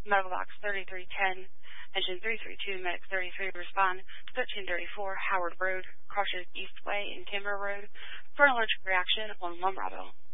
Medical Box 3310, Engine 332, Medic 33, respond to 1334 Howard Road, Cautious Eastway and Canberra Road for an allergic reaction on 1 Bravo.